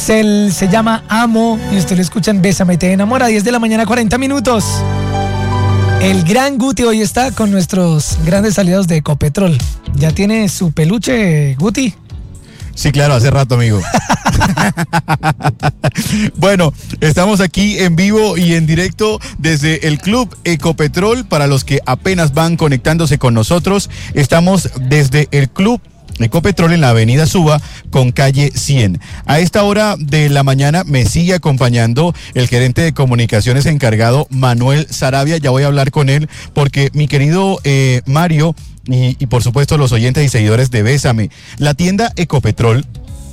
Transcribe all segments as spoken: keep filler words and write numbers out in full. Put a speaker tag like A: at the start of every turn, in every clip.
A: Se, se llama Amo y usted lo escucha en Bésame, te enamora, diez de la mañana, cuarenta minutos. El gran Guti hoy está con nuestros grandes aliados de Ecopetrol. ¿Ya tiene su peluche, Guti?
B: Sí, claro, hace rato, amigo. Bueno, estamos aquí en vivo y en directo desde el Club Ecopetrol. Para los que apenas van conectándose con nosotros, estamos desde el Club Ecopetrol en la avenida Suba con calle cien. A esta hora de la mañana me sigue acompañando el gerente de comunicaciones encargado, Manuel Sarabia. Ya voy a hablar con él porque mi querido eh, Mario y, y por supuesto los oyentes y seguidores de Bésame, la tienda Ecopetrol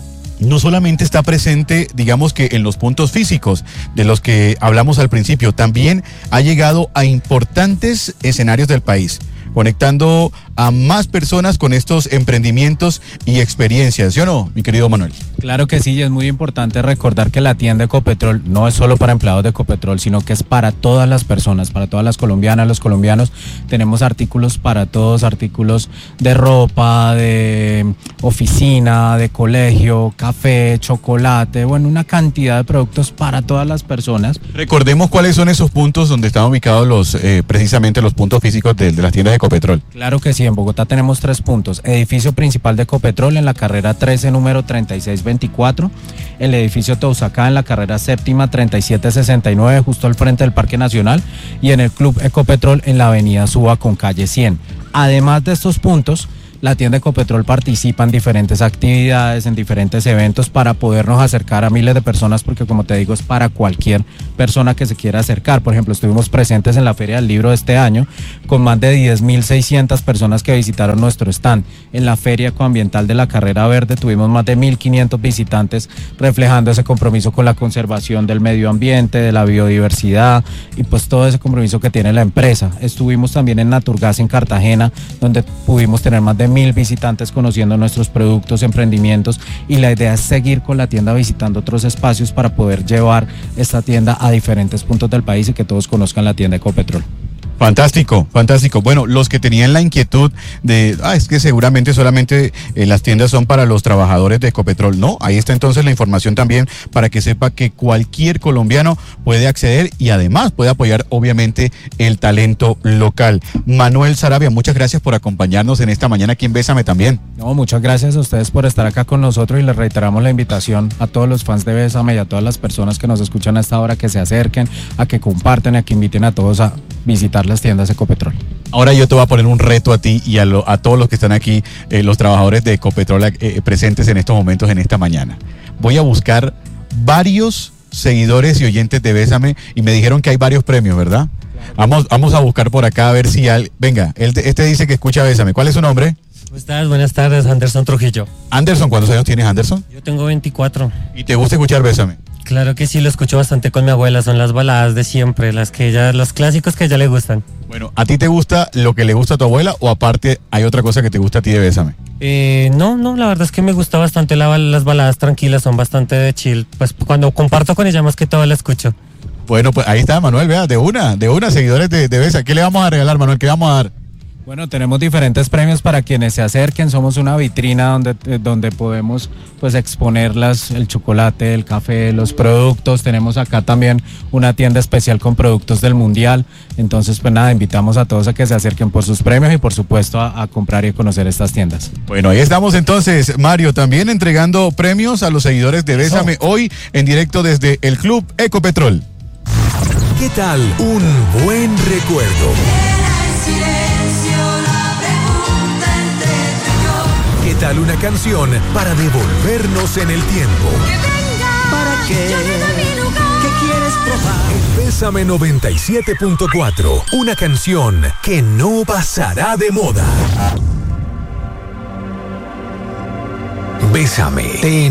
B: no solamente está presente, digamos que en los puntos físicos de los que hablamos al principio, también ha llegado a importantes escenarios del país, conectando a más personas con estos emprendimientos y experiencias, ¿sí o no, mi querido Manuel?
C: Claro que sí, y es muy importante recordar que la tienda Ecopetrol no es solo para empleados de Ecopetrol, sino que es para todas las personas, para todas las colombianas, los colombianos. Tenemos artículos para todos, artículos de ropa, de oficina, de colegio, café, chocolate, bueno, una cantidad de productos para todas las personas.
B: Recordemos cuáles son esos puntos donde están ubicados los, eh, precisamente los puntos físicos de, de las tiendas de Ecopetrol.
C: Claro que sí, en Bogotá tenemos tres puntos: edificio principal de Ecopetrol en la carrera trece, número treinta y seis veinticuatro, el edificio Tousacá en la carrera séptima treinta y siete sesenta y nueve, justo al frente del Parque Nacional, y en el Club Ecopetrol en la avenida Suba con calle cien. Además de estos puntos, la tienda Ecopetrol participa en diferentes actividades, en diferentes eventos para podernos acercar a miles de personas, porque como te digo, es para cualquier persona que se quiera acercar. Por ejemplo, estuvimos presentes en la Feria del Libro de este año con más de diez mil seiscientas personas que visitaron nuestro stand. En la Feria Ecoambiental de la Carrera Verde tuvimos más de mil quinientos visitantes, reflejando ese compromiso con la conservación del medio ambiente, de la biodiversidad y pues todo ese compromiso que tiene la empresa. Estuvimos también en Naturgas en Cartagena, donde pudimos tener más de mil visitantes conociendo nuestros productos, emprendimientos, y la idea es seguir con la tienda visitando otros espacios para poder llevar esta tienda a diferentes puntos del país y que todos conozcan la tienda Ecopetrol.
B: Fantástico, fantástico. Bueno, los que tenían la inquietud de, ah, es que seguramente solamente eh, las tiendas son para los trabajadores de Ecopetrol. No, ahí está entonces la información también para que sepa que cualquier colombiano puede acceder y además puede apoyar obviamente el talento local. Manuel Sarabia, muchas gracias por acompañarnos en esta mañana aquí en Bésame también.
C: No, muchas gracias a ustedes por estar acá con nosotros y les reiteramos la invitación a todos los fans de Bésame y a todas las personas que nos escuchan a esta hora que se acerquen, a que compartan, a que inviten a todos a visitar las tiendas Ecopetrol.
B: Ahora yo te voy a poner un reto a ti y a, lo, a todos los que están aquí, eh, los trabajadores de Ecopetrol eh, presentes en estos momentos, en esta mañana. Voy a buscar varios seguidores y oyentes de Bésame y me dijeron que hay varios premios, ¿verdad? Vamos, vamos a buscar por acá a ver si hay... Venga, él, este dice que escucha Bésame. ¿Cuál es su nombre?
D: ¿Cómo estás? Buenas tardes, Anderson Trujillo.
B: Anderson, ¿cuántos años tienes, Anderson?
D: Yo tengo veinticuatro.
B: ¿Y te gusta escuchar Bésame?
D: Claro que sí, lo escucho bastante con mi abuela, son las baladas de siempre, las que ella, los clásicos que a ella le gustan.
B: Bueno, ¿a ti te gusta lo que le gusta a tu abuela o aparte hay otra cosa que te gusta a ti de Bésame?
D: Eh, no, no, la verdad es que me gusta bastante la, las baladas tranquilas, son bastante de chill, pues cuando comparto con ella más que todo la escucho.
B: Bueno, pues ahí está, Manuel, vea, de una, de una, seguidores de, de Bésame. ¿Qué le vamos a regalar, Manuel? ¿Qué vamos a dar?
C: Bueno, tenemos diferentes premios para quienes se acerquen. Somos una vitrina donde, donde podemos pues exponer las, el chocolate, el café, los productos. Tenemos acá también una tienda especial con productos del Mundial. Entonces, pues nada, invitamos a todos a que se acerquen por sus premios y por supuesto a, a comprar y a conocer estas tiendas.
B: Bueno, ahí estamos entonces, Mario, también entregando premios a los seguidores de Bésame Eso. Hoy en directo desde el Club Ecopetrol.
E: ¿Qué tal un buen recuerdo? ¿Qué tal una canción para devolvernos en el tiempo?
F: ¿Para qué? ¿Qué quieres probar?
E: Bésame noventa y siete punto cuatro, una canción que no pasará de moda. Bésame.